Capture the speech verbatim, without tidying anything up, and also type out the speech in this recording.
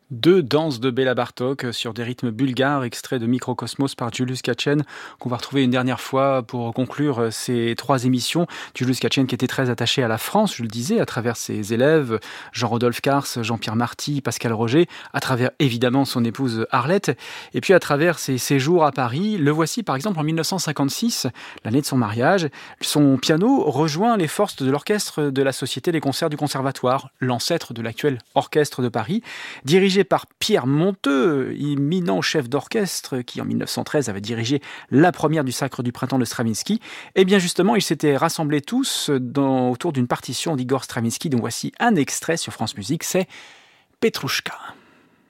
Deux danses de Béla Bartók sur des rythmes bulgares, extraits de Microcosmos par Julius Katchen, qu'on va retrouver une dernière fois pour conclure ces trois émissions. Julius Katchen qui était très attaché à la France, je le disais, à travers ses élèves, Jean-Rodolphe Cars, Jean-Pierre Marty, Pascal Roger, à travers évidemment son épouse Arlette, et puis à travers ses séjours à Paris. Le voici par exemple en dix-neuf cent cinquante-six, l'année de son mariage. Son piano rejoint les forces de l'orchestre de la Société des concerts du Conservatoire, l'ancêtre de l'actuel Orchestre de Paris, dirigé par Pierre Monteux, éminent chef d'orchestre qui en dix-neuf cent treize avait dirigé la première du Sacre du Printemps de Stravinsky. Et bien justement, ils s'étaient rassemblés tous dans, autour d'une partition d'Igor Stravinsky dont voici un extrait sur France Musique, c'est Petrouchka.